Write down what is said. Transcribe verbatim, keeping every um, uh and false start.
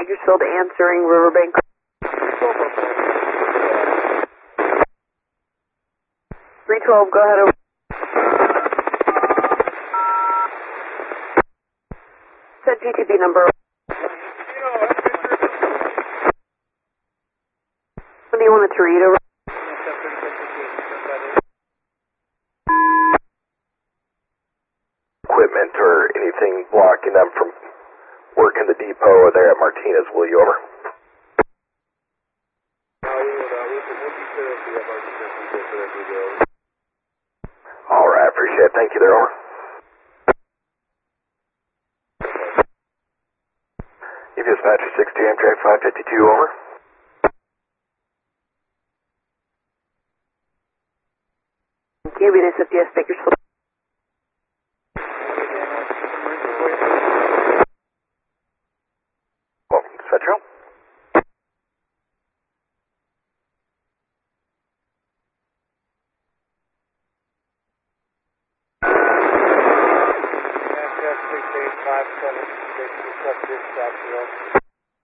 Bakersfield answering Riverbank. three twelve, go ahead over. Set G T B number. What do you want it to read over? Equipment or anything blocking them from working the depot or there at Martinez, will you over? Alright, appreciate it. Thank you there, over. You dispatcher six two Amtrak five fifty-two, over. Q B S F D S Bakersfield. Welcome to Central. six eight five seven six, dispatch